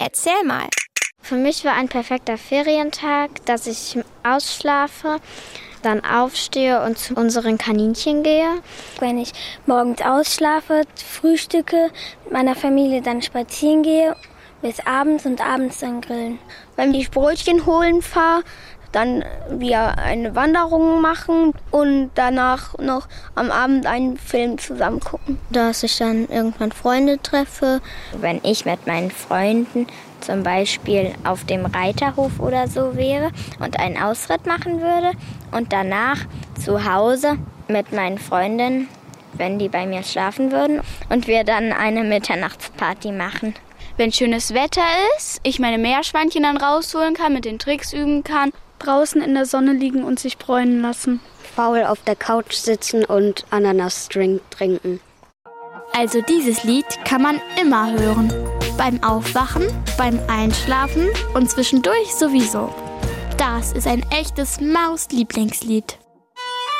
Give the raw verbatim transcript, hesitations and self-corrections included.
Erzähl mal. Für mich war ein perfekter Ferientag, dass ich ausschlafe, dann aufstehe und zu unseren Kaninchen gehe. Wenn ich morgens ausschlafe, frühstücke, mit meiner Familie dann spazieren gehe, bis abends und abends dann grillen. Wenn ich Brötchen holen fahre, dann wir eine Wanderung machen und danach noch am Abend einen Film zusammen gucken. Dass ich dann irgendwann Freunde treffe. Wenn ich mit meinen Freunden zum Beispiel auf dem Reiterhof oder so wäre und einen Ausritt machen würde und danach zu Hause mit meinen Freundinnen, wenn die bei mir schlafen würden, und wir dann eine Mitternachtsparty machen. Wenn schönes Wetter ist, ich meine Meerschweinchen dann rausholen kann, mit den Tricks üben kann, draußen in der Sonne liegen und sich bräunen lassen. Faul auf der Couch sitzen und Ananasdrink trinken. Also dieses Lied kann man immer hören. Beim Aufwachen, beim Einschlafen und zwischendurch sowieso. Das ist ein echtes Maus-Lieblingslied.